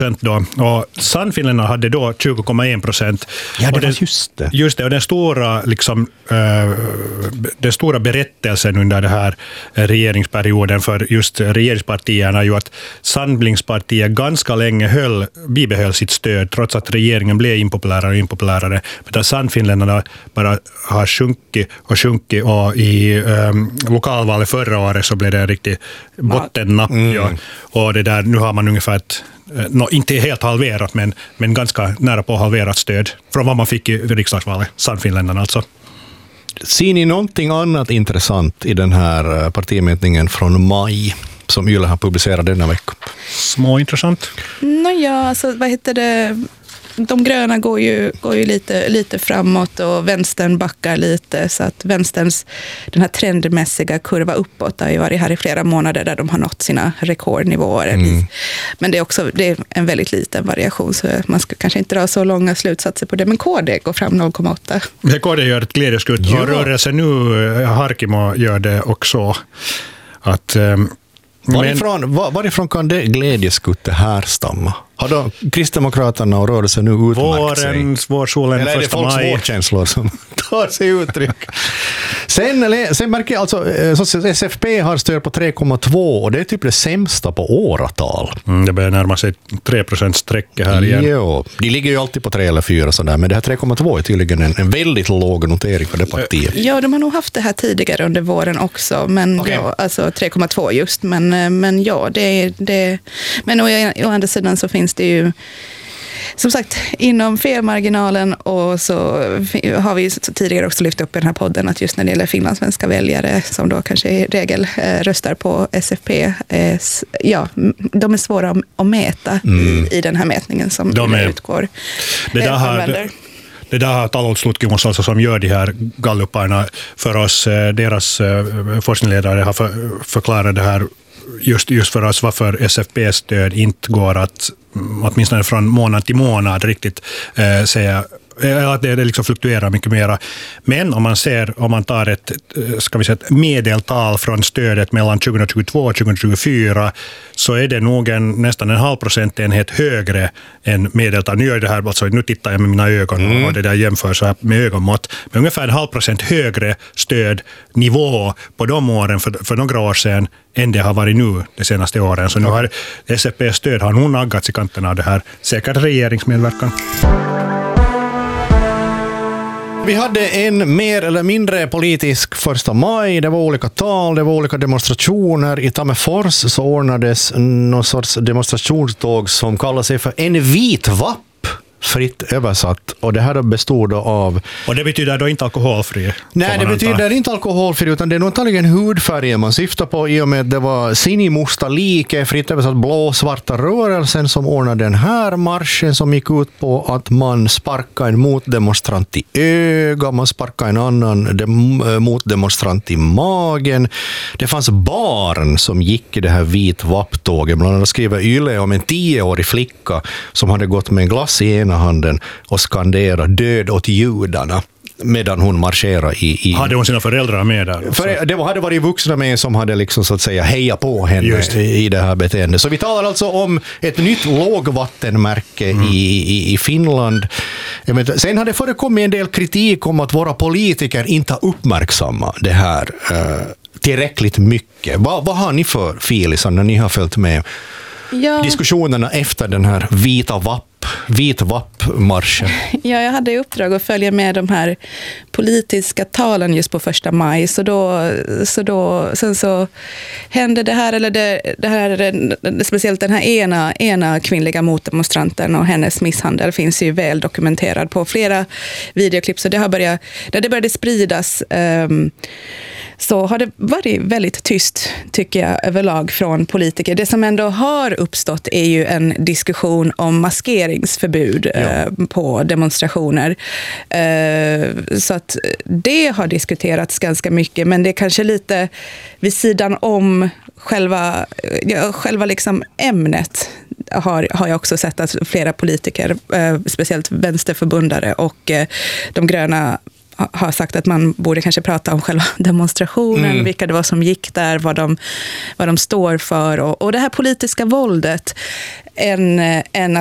då. Och Sannfinländarna hade då 20,1%. Ja, det och var just det. Just det, och den stora berättelsen under den här regeringsperioden för just regeringspartierna är ju att Samlingspartiet ganska länge bibehöll sitt stöd trots att regeringen blev impopulärare. Men Sannfinländarna bara har sjunkit och i lokalvalet förra året så blev det en riktig bottennapp. Ja. Och det där, nu har man ungefär inte helt halverat, men ganska nära på halverat stöd från vad man fick i riksdagsvalet, Sannfinländarna alltså. Ser ni någonting annat intressant i den här partimätningen från maj som Yle har publicerat denna vecka? Småintressant. Alltså vad heter det? De gröna går ju lite framåt och vänstern backar lite, så att vänsterns den här trendmässiga kurva uppåt har ju varit här i flera månader där de har nått sina rekordnivåer. Men det är en väldigt liten variation, så man ska kanske inte dra så långa slutsatser på det. Men KD går fram 0,8. KD gör ett glädjeskutt och rörelsen nu, Harkimo gör det också. Att Varifrån kan det glädjeskuttet härstamma? Har då Kristdemokraterna och rörelsen nu utmärkt sig? Vårsolen, eller är det folks vårkänslor som tar sig uttryck? Sen märker jag alltså SFP har stöd på 3,2 och det är typ det sämsta på åratal. Det börjar närma sig 3% sträcka här igen. Jo, de ligger ju alltid på 3 eller 4 sådär, men det här 3,2 är tydligen en väldigt låg notering för det partiet. Ja, de har nog haft det här tidigare under våren också, men alltså 3,2 just, men ja, men å andra sidan så finns det ju som sagt inom felmarginalen, och så har vi tidigare också lyft upp i den här podden att just när det gäller finlandssvenska väljare som då kanske i regel röstar på SFP, de är svåra att mäta i den här mätningen som utgår. Det där har talousstutkimus alltså som gör de här galluparna för oss. Deras forskningsledare har förklarat det här just för oss varför SFP-stöd inte går att åtminstone från månad till månad riktigt säga att det liksom fluktuerar mycket mera. Men om man tar ett medeltal från stödet mellan 2022 och 2024 så är det nog nästan en halv procentenhet högre än medeltal. Nu tittar jag med mina ögon och det där jämför så här med ögonmått. Men ungefär en halv procent högre stödnivå på de åren för några år sedan än det har varit nu de senaste åren. Så nu har SFP:s stöd har nog naggats i kanten av det här. Säkert regeringsmedverkan. Vi hade en mer eller mindre politisk 1 maj. Det var olika tal, det var olika demonstrationer. I Tammerfors så ordnades någon sorts demonstrationståg som kallar sig för en vit vapp. Fritt översatt. Och det här bestod av... Och det betyder då inte alkoholfri? Nej, det betyder inte alkoholfri, utan det är nog antagligen hudfärgen man syftar på, i och med att det var sinimusta like, fritt översatt blå-svarta rörelsen som ordnade den här marschen som gick ut på att man sparkade en motdemonstrant i ögat, man sparkade en annan motdemonstrant i magen. Det fanns barn som gick i det här vit vapptåget. Bland annat skriver Yle om en 10-årig flicka som hade gått med en glass i ena handen och skandera död åt judarna medan hon marscherade i... Hade hon sina föräldrar med där? För det hade varit vuxna med som hade liksom så att säga heja på henne i det här beteendet. Så vi talar alltså om ett nytt lågvattenmärke i Finland. Sen har det förekommit en del kritik om att våra politiker inte har uppmärksammat det här tillräckligt mycket. Vad har ni för filisar när ni har följt med diskussionerna efter den här vit vapp-marschen? Ja, jag hade i uppdrag att följa med de här politiska talen just på 1 maj. Sen så hände det här, eller det här, speciellt den här ena kvinnliga motdemonstranten och hennes misshandel finns ju väl dokumenterad på flera videoklipp. Så när det började spridas så har det varit väldigt tyst, tycker jag, överlag från politiker. Det som ändå har uppstått är ju en diskussion om maskeringsförbud på demonstrationer. Så att det har diskuterats ganska mycket, men det är kanske lite vid sidan om själva liksom ämnet. Har jag också sett att flera politiker, speciellt vänsterförbundare och de gröna, har sagt att man borde kanske prata om själva demonstrationen, vilka det var som gick där, vad de står för, och det här politiska våldet. än